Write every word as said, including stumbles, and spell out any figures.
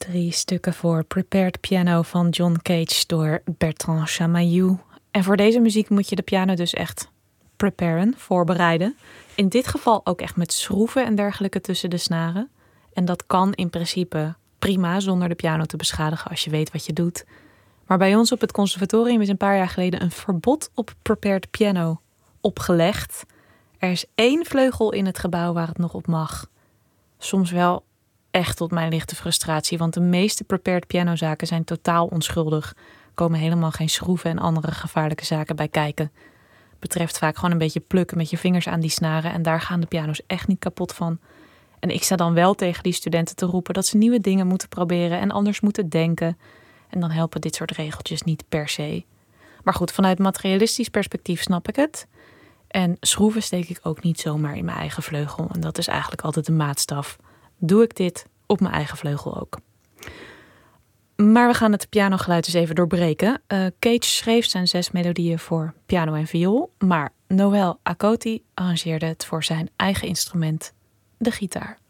Drie stukken voor Prepared Piano van John Cage door Bertrand Chamayou. En voor deze muziek moet je de piano dus echt preparen, voorbereiden. In dit geval ook echt met schroeven en dergelijke tussen de snaren. En dat kan in principe prima zonder de piano te beschadigen als je weet wat je doet. Maar bij ons op het conservatorium is een paar jaar geleden een verbod op prepared piano opgelegd. Er is één vleugel in het gebouw waar het nog op mag. Soms wel echt tot mijn lichte frustratie, want de meeste prepared pianozaken zijn totaal onschuldig. Er komen helemaal geen schroeven en andere gevaarlijke zaken bij kijken. Betreft vaak gewoon een beetje plukken met je vingers aan die snaren en daar gaan de piano's echt niet kapot van. En ik sta dan wel tegen die studenten te roepen dat ze nieuwe dingen moeten proberen en anders moeten denken. En dan helpen dit soort regeltjes niet per se. Maar goed, vanuit materialistisch perspectief snap ik het. En schroeven steek ik ook niet zomaar in mijn eigen vleugel. En dat is eigenlijk altijd de maatstaf. Doe ik dit op mijn eigen vleugel ook. Maar we gaan het pianogeluid dus even doorbreken. Uh, Cage schreef zijn zes melodieën voor piano en viool. Maar Noël Akoti arrangeerde het voor zijn eigen instrument, de gitaar.